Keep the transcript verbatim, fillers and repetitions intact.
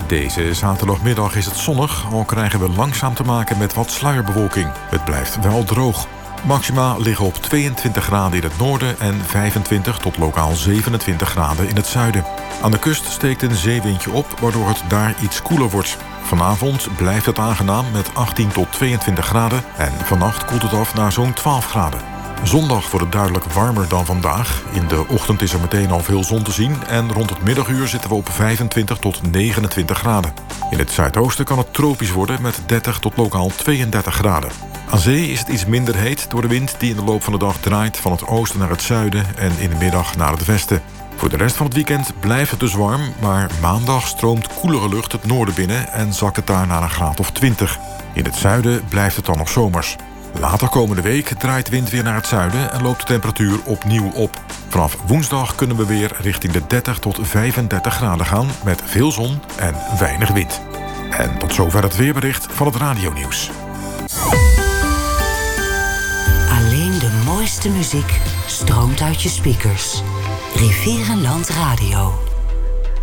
Deze zaterdagmiddag is het zonnig, al krijgen we langzaam te maken met wat sluierbewolking. Het blijft wel droog. Maxima liggen op tweeëntwintig graden in het noorden en vijfentwintig tot lokaal zevenentwintig graden in het zuiden. Aan de kust steekt een zeewindje op, waardoor het daar iets koeler wordt. Vanavond blijft het aangenaam met achttien tot tweeëntwintig graden en vannacht koelt het af naar zo'n twaalf graden. Zondag wordt het duidelijk warmer dan vandaag. In de ochtend is er meteen al veel zon te zien en rond het middaguur zitten we op vijfentwintig tot negenentwintig graden. In het zuidoosten kan het tropisch worden met dertig tot lokaal tweeëndertig graden. Aan zee is het iets minder heet door de wind die in de loop van de dag draait van het oosten naar het zuiden en in de middag naar het westen. Voor de rest van het weekend blijft het dus warm, maar maandag stroomt koelere lucht het noorden binnen en zakt het daar naar een graad of twintig. In het zuiden blijft het dan nog zomers. Later komende week draait de wind weer naar het zuiden en loopt de temperatuur opnieuw op. Vanaf woensdag kunnen we weer richting de dertig tot vijfendertig graden gaan met veel zon en weinig wind. En tot zover het weerbericht van het radionieuws. Alleen de mooiste muziek stroomt uit je speakers. Rivierenland Radio.